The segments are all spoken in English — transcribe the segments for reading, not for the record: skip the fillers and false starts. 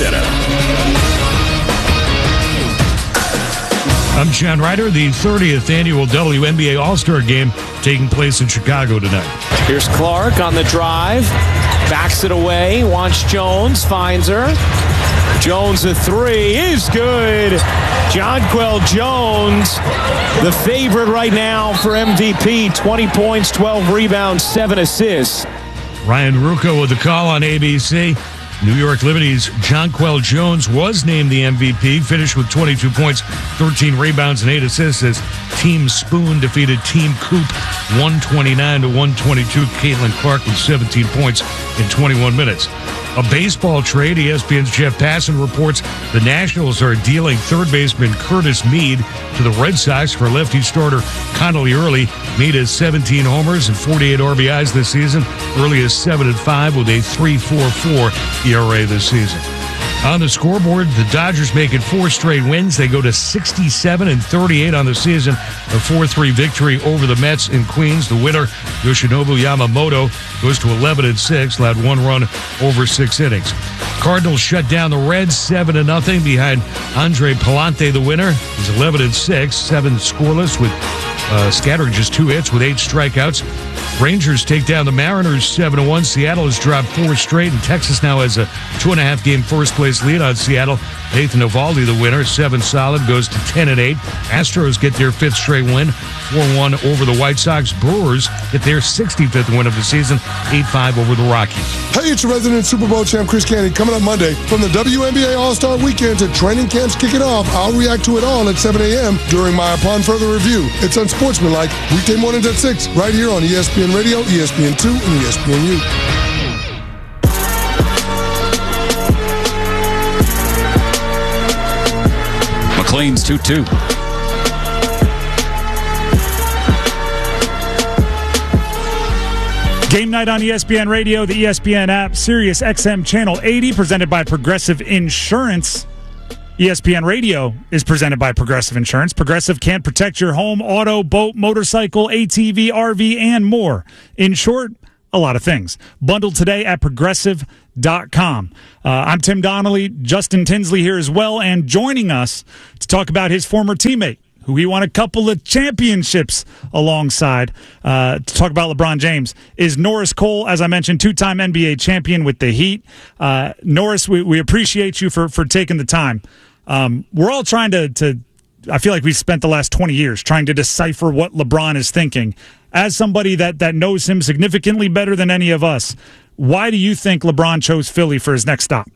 Center. I'm John Ryder. The 30th annual WNBA All-Star Game taking place in Chicago tonight. Here's Clark on the drive. Backs it away. Wants Jones. Finds her. Jones a three is good. Jonquel Jones, the favorite right now for MVP. 20 points, 12 rebounds, 7 assists. Ryan Ruocco with the call on ABC. New York Liberty's Jonquel Jones was named the MVP, finished with 22 points, 13 rebounds, and 8 assists as Team Spoon defeated Team Coop 129-122. Caitlin Clark with 17 points in 21 minutes. A baseball trade. ESPN's Jeff Passan reports the Nationals are dealing third baseman Curtis Mead to the Red Sox for lefty starter Connolly Early. Mead has 17 homers and 48 RBIs this season. Early is 7-5 with a 3.44 ERA this season. On the scoreboard, the Dodgers make it 4 straight wins. They go to 67-38 on the season. A 4-3 victory over the Mets in Queens. The winner, Yoshinobu Yamamoto, goes to 11-6, allowed 1 run over 6 innings. Cardinals shut down the Reds 7-0 behind Andre Palante, the winner. He's 11-6, 7 scoreless with scattering just 2 hits with 8 strikeouts. Rangers take down the Mariners 7-1. Seattle has dropped 4 straight, and Texas now has a 2.5-game first-place lead on Seattle. Nathan Eovaldi, the winner, 7 solid, goes to 10-8. Astros get their 5th straight win, 4-1 over the White Sox. Brewers get their 65th win of the season, 8-5 over the Rockies. Hey, it's your resident Super Bowl champ, Chris Canty, coming up Monday. From the WNBA All-Star Weekend to training camps kicking off, I'll react to it all at 7 a.m. during my Upon Further Review. It's unsportsmanlike, weekday mornings at 6, right here on ESPN Radio, ESPN2, and ESPNU. McLean's 2-2. Game night on ESPN Radio, the ESPN app, Sirius XM Channel 80, presented by Progressive Insurance. ESPN Radio is presented by Progressive Insurance. Progressive can protect your home, auto, boat, motorcycle, ATV, RV, and more. In short, a lot of things. Bundled today at Progressive.com. I'm Tim Donnelly, Justin Tinsley here as well, and joining us to talk about his former teammate, who he won a couple of championships alongside, to talk about LeBron James, is Norris Cole, as I mentioned, 2-time NBA champion with the Heat. Norris, we appreciate you for taking the time. We're all trying to I feel like we've spent the last 20 years trying to decipher what LeBron is thinking. As somebody that knows him significantly better than any of us, why do you think LeBron chose Philly for his next stop?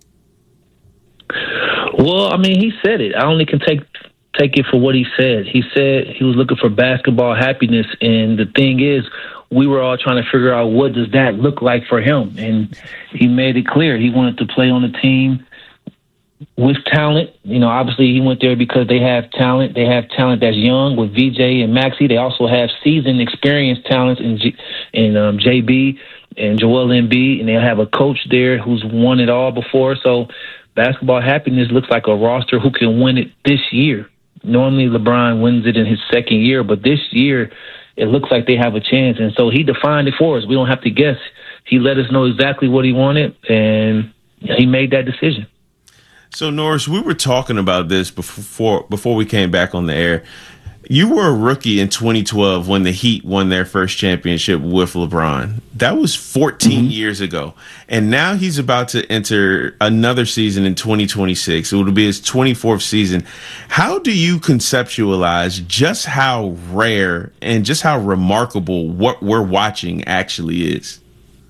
Well, I mean, he said it. I only can take it for what he said. He said he was looking for basketball happiness, and the thing is, we were all trying to figure out what does that look like for him, and he made it clear he wanted to play on a team with talent. You know, obviously he went there because they have talent. They have talent that's young with VJ and Maxey. They also have seasoned, experienced talents in JB and Joel Embiid, and they have a coach there who's won it all before. So basketball happiness looks like a roster who can win it this year. Normally LeBron wins it in his second year, but this year it looks like they have a chance. And so he defined it for us. We don't have to guess. He let us know exactly what he wanted, and he made that decision. So, Norris, we were talking about this before we came back on the air. You were a rookie in 2012 when the Heat won their first championship with LeBron. That was 14 years ago. And now he's about to enter another season in 2026. It will be his 24th season. How do you conceptualize just how rare and just how remarkable what we're watching actually is?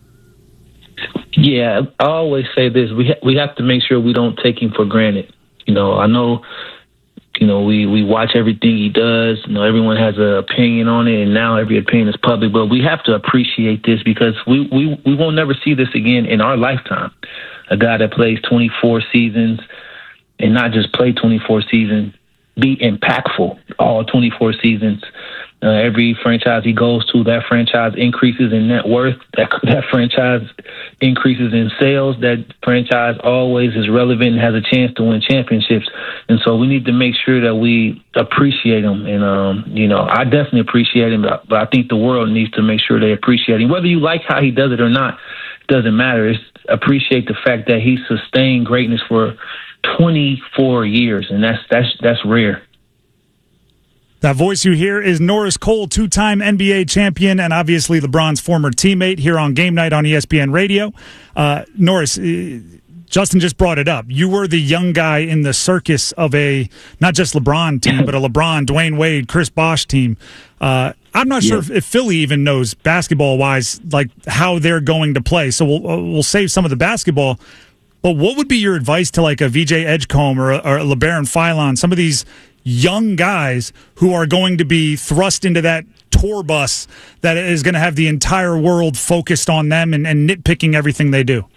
Yeah, I always say this. We have to make sure we don't take him for granted. You know, I know, we watch everything he does. You know, everyone has an opinion on it, and now every opinion is public. But we have to appreciate this because we won't never see this again in our lifetime. A guy that plays 24 seasons and not just play 24 seasons, be impactful all 24 seasons. Every franchise he goes to, that franchise increases in net worth. That franchise increases in sales. That franchise always is relevant and has a chance to win championships. And so we need to make sure that we appreciate him. And, I definitely appreciate him, but I think the world needs to make sure they appreciate him. Whether you like how he does it or not, it doesn't matter. It's appreciate the fact that he sustained greatness for 24 years, and that's rare. That voice you hear is Norris Cole, two-time NBA champion and obviously LeBron's former teammate here on Game Night on ESPN Radio. Norris, Justin just brought it up. You were the young guy in the circus of a not just LeBron team, but a LeBron, Dwayne Wade, Chris Bosh team. I'm not sure if Philly even knows basketball-wise like how they're going to play, so we'll save some of the basketball. But what would be your advice to like a VJ Edgecombe or a LeBaron Philon, some of these young guys who are going to be thrust into that tour bus that is going to have the entire world focused on them and nitpicking everything they do?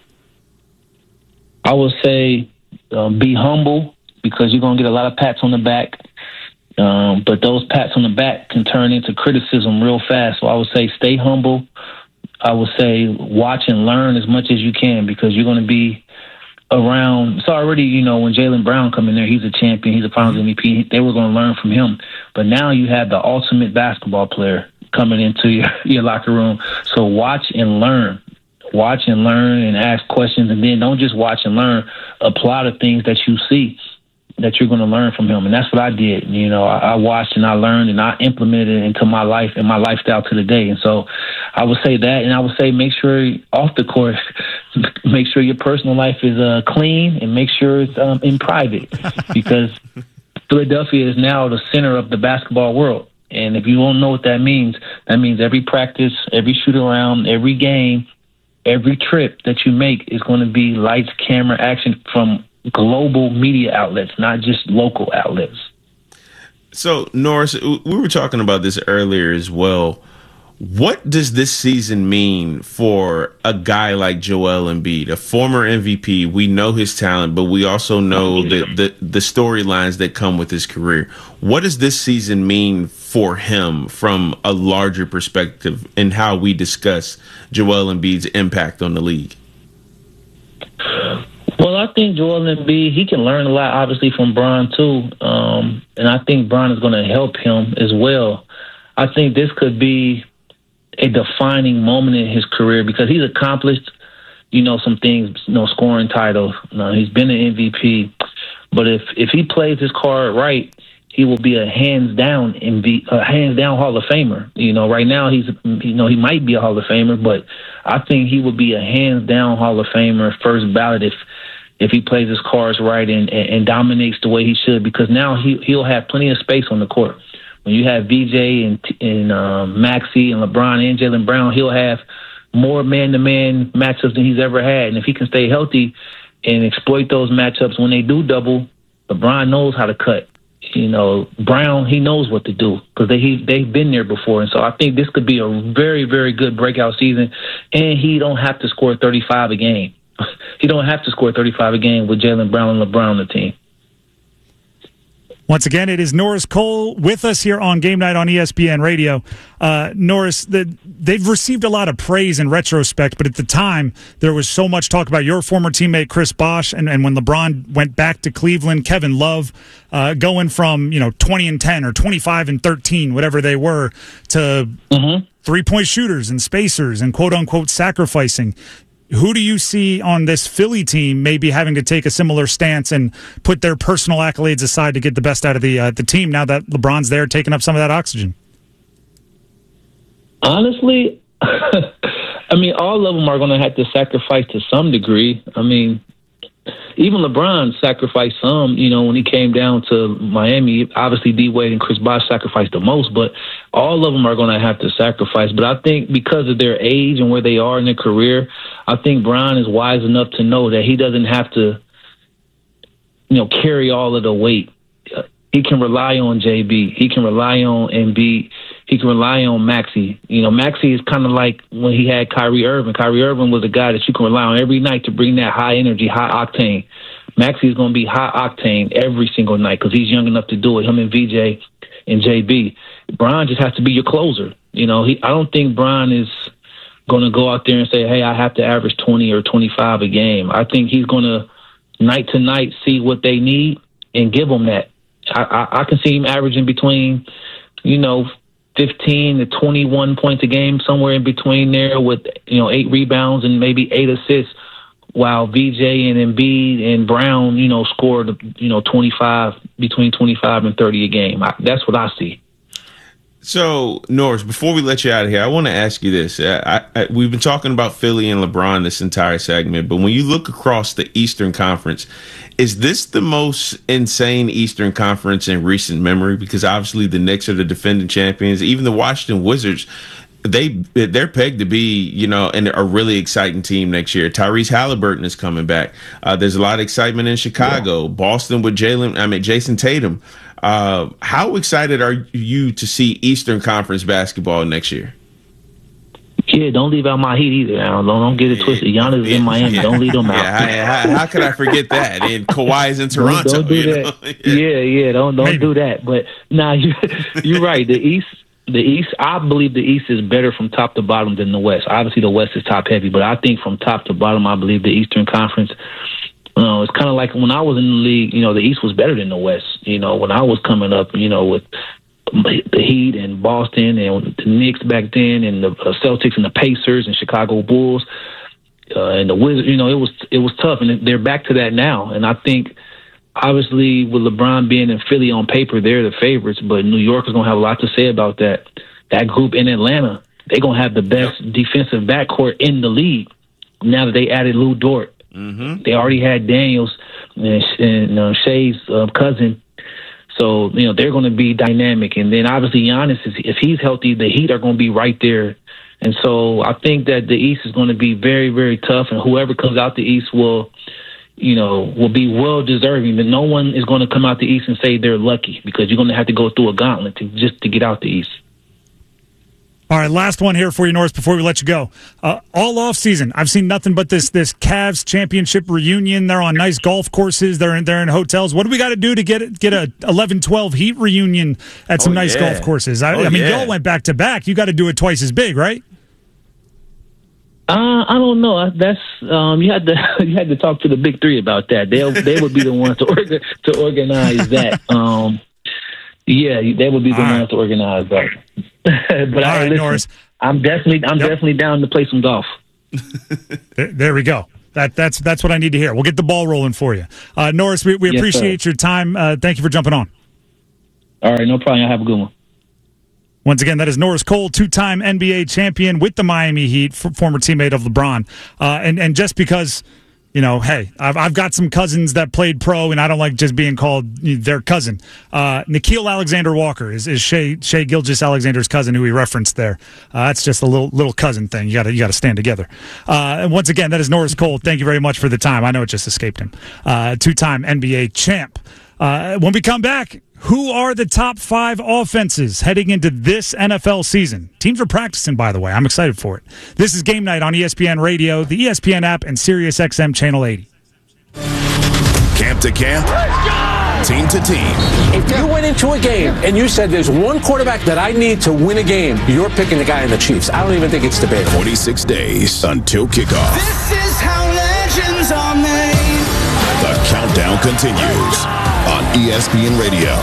I would say be humble, because you're going to get a lot of pats on the back. But those pats on the back can turn into criticism real fast. So I would say stay humble. I would say watch and learn as much as you can, because you're going to be around. It's already, when Jaylen Brown come in there, he's a champion, he's a Finals MVP. They were going to learn from him. But now you have the ultimate basketball player coming into your locker room. So watch and learn. Watch and learn and ask questions. And then don't just watch and learn. Apply the things that you see that you're going to learn from him. And that's what I did. I watched and I learned and I implemented it into my life and my lifestyle to the day. And so I would say that, and I would say make sure off the court, make sure your personal life is clean, and make sure it's in private, because Philadelphia is now the center of the basketball world. And if you don't know what that means every practice, every shoot around, every game, every trip that you make is going to be lights, camera, action from global media outlets, not just local outlets. So, Norris, we were talking about this earlier as well. What does this season mean for a guy like Joel Embiid, a former MVP? We know his talent, but we also know the storylines that come with his career. What does this season mean for him from a larger perspective in how we discuss Joel Embiid's impact on the league? Well, I think Joel Embiid, he can learn a lot, obviously, from Bron, too. And I think Bron is going to help him as well. I think this could be a defining moment in his career, because he's accomplished, some things, scoring titles. He's been an MVP. But if he plays his card right, he will be a hands down Hall of Famer. Right now he might be a Hall of Famer, but I think he will be a hands down Hall of Famer, first ballot if he plays his cards right and dominates the way he should, because now he'll have plenty of space on the court. When you have VJ and Maxey and LeBron and Jaylen Brown, he'll have more man-to-man matchups than he's ever had. And if he can stay healthy and exploit those matchups when they do double, LeBron knows how to cut. Brown, he knows what to do, because they've been there before. And so I think this could be a very, very good breakout season. And he don't have to score 35 a game. He don't have to score 35 a game with Jaylen Brown and LeBron on the team. Once again, it is Norris Cole with us here on Game Night on ESPN Radio. Norris, they've received a lot of praise in retrospect, but at the time, there was so much talk about your former teammate Chris Bosh, and when LeBron went back to Cleveland, Kevin Love, going from 20-10 or 25-13, whatever they were, to three-point shooters and spacers and quote-unquote sacrificing. Who do you see on this Philly team maybe having to take a similar stance and put their personal accolades aside to get the best out of the team now that LeBron's there taking up some of that oxygen? Honestly, all of them are going to have to sacrifice to some degree. Even LeBron sacrificed some, when he came down to Miami. Obviously, D-Wade and Chris Bosh sacrificed the most, but all of them are going to have to sacrifice. But I think because of their age and where they are in their career, I think Bron is wise enough to know that he doesn't have to, carry all of the weight. He can rely on JB. He can rely on Embiid. He can rely on Maxey. Maxey is kind of like when he had Kyrie Irving. Kyrie Irving was a guy that you can rely on every night to bring that high energy, high octane. Maxey is going to be high octane every single night because he's young enough to do it. Him and VJ, and JB. Bron just has to be your closer. You know, I don't think Bron is going to go out there and say, hey, I have to average 20 or 25 a game. I think he's going to night to night see what they need and give them that. I can see him averaging between, 15 to 21 points a game, somewhere in between there with, 8 rebounds and maybe 8 assists, while VJ and Embiid and Brown, scored, 25, between 25 and 30 a game. That's what I see. So, Norris, before we let you out of here, I want to ask you this. We've been talking about Philly and LeBron this entire segment, but when you look across the Eastern Conference, is this the most insane Eastern Conference in recent memory? Because obviously the Knicks are the defending champions. Even the Washington Wizards, they're pegged to be, and a really exciting team next year. Tyrese Halliburton is coming back. There's a lot of excitement in Chicago. Yeah. Boston with Jason Tatum. How excited are you to see Eastern Conference basketball next year? Yeah, don't leave out my Heat either. Don't get it twisted. Giannis is in Miami. Don't leave them out. How could I forget that? And Kawhi's in Toronto. Don't do that. Yeah. Don't do that. But you're right. The East. I believe the East is better from top to bottom than the West. Obviously, the West is top heavy, but I think from top to bottom, I believe the Eastern Conference. It's kind of like when I was in the league. The East was better than the West. When I was coming up, with the Heat and Boston and the Knicks back then, and the Celtics and the Pacers and Chicago Bulls and the Wizards. It was tough, and they're back to that now. And I think, obviously, with LeBron being in Philly on paper, they're the favorites, but New York is going to have a lot to say about that. That group in Atlanta, they're going to have the best defensive backcourt in the league now that they added Lou Dort. Mm-hmm. They already had Daniels and Shea's cousin. So, they're going to be dynamic. And then, obviously, Giannis, if he's healthy, the Heat are going to be right there. And so I think that the East is going to be very, very tough, and whoever comes out the East will be well deserving. But no one is going to come out the East and say they're lucky, because you're going to have to go through a gauntlet to get out the East. All right, last one here for you, Norris, before we let you go. All off season, I've seen nothing but this Cavs championship reunion. They're on nice golf courses. They're in hotels. What do we got to do to get a 11-12 Heat reunion at some nice golf courses? I mean, y'all went back to back. You got to do it twice as big, right? I don't know. That's you had to talk to the big three about that. They would be the ones to organize that. They would be the ones to organize that. But listen, Norris, I'm definitely down to play some golf. There we go. That's what I need to hear. We'll get the ball rolling for you, Norris. We appreciate your time. Thank you for jumping on. All right, no problem. Have a good one. Once again, that is Norris Cole, two-time NBA champion with the Miami Heat, former teammate of LeBron. And just because, hey, I've got some cousins that played pro, and I don't like just being called their cousin. Nickeil Alexander-Walker is Shai Gilgeous-Alexander's cousin, who he referenced there. That's just a little cousin thing. You got to stand together. And once again, that is Norris Cole. Thank you very much for the time. I know it just escaped him. Two-time NBA champ. When we come back, who are the top 5 offenses heading into this NFL season? Teams are practicing, by the way. I'm excited for it. This is Game Night on ESPN Radio, the ESPN app, and Sirius XM Channel 80. Camp to camp, team to team. If you went into a game and you said there's one quarterback that I need to win a game, you're picking the guy in the Chiefs. I don't even think it's debatable. 26 days until kickoff. This is how legends are made. The countdown continues on ESPN Radio.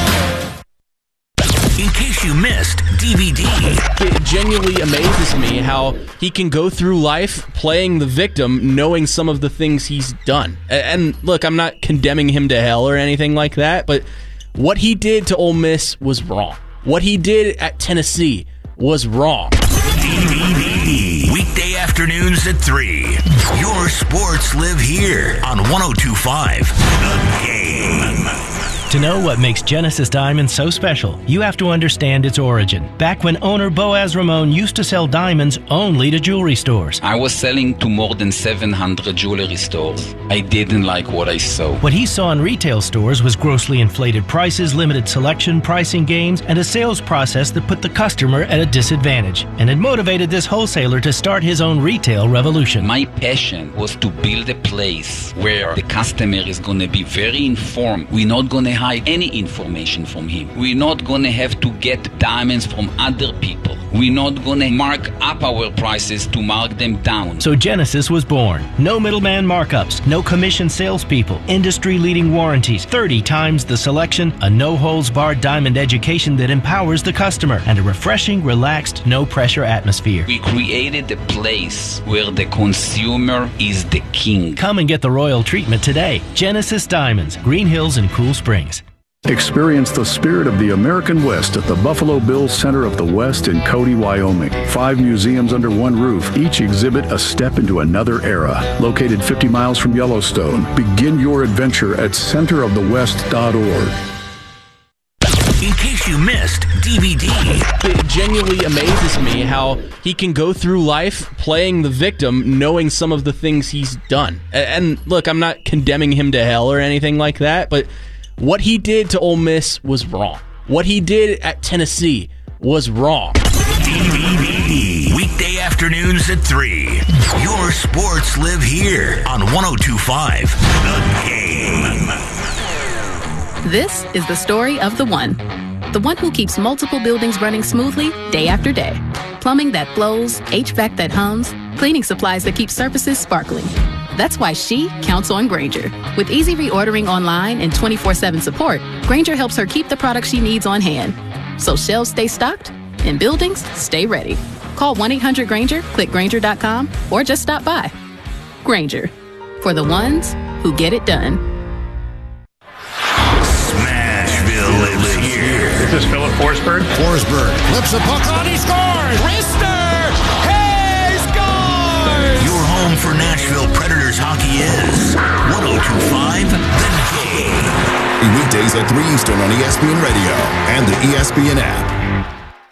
In case you missed DVD. It genuinely amazes me how he can go through life playing the victim, knowing some of the things he's done. And look, I'm not condemning him to hell or anything like that, but what he did to Ole Miss was wrong. What he did at Tennessee was wrong. DVD. Weekday afternoons at 3. Your sports live here on 102.5 The Game. To know what makes Genesis Diamonds so special, you have to understand its origin. Back when owner Boaz Ramon used to sell diamonds only to jewelry stores. I was selling to more than 700 jewelry stores. I didn't like what I saw. What he saw in retail stores was grossly inflated prices, limited selection, pricing games, and a sales process that put the customer at a disadvantage. And it motivated this wholesaler to start his own retail revolution. My passion was to build a place where the customer is going to be very informed. We're not going to hide any information from him. We're not going to have to get diamonds from other people. We're not going to mark up our prices to mark them down. So Genesis was born. No middleman markups, no commission salespeople, industry-leading warranties, 30 times the selection, a no-holds-barred diamond education that empowers the customer, and a refreshing, relaxed, no-pressure atmosphere. We created a place where the consumer is the king. Come and get the royal treatment today. Genesis Diamonds, Green Hills and Cool Springs. Experience the spirit of the American West at the Buffalo Bills Center of the West in Cody, Wyoming. 5 museums under one roof, each exhibit a step into another era. Located 50 miles from Yellowstone, begin your adventure at centerofthewest.org. In case you missed DVD. It genuinely amazes me how he can go through life playing the victim, knowing some of the things he's done. And look, I'm not condemning him to hell or anything like that, but what he did to Ole Miss was wrong. What he did at Tennessee was wrong. DVD. Weekday afternoons at 3. Your sports live here on 102.5 The Game. This is the story of the one who keeps multiple buildings running smoothly day after day. Plumbing that flows, HVAC that hums, cleaning supplies that keep surfaces sparkling. That's why she counts on Grainger. With easy reordering online and 24/7 support, Grainger helps her keep the products she needs on hand. So shelves stay stocked and buildings stay ready. Call 1-800-GRAINGER, click Grainger.com, or just stop by. Grainger, for the ones who get it done. Smashville lives here. This is Philip Forsberg. Forsberg flips a puck on, he scores! Wrister! Hey, scores! Your home for Nashville Predators hockey is 102.5 The Game. Weekdays at 3 Eastern on ESPN Radio and the ESPN app.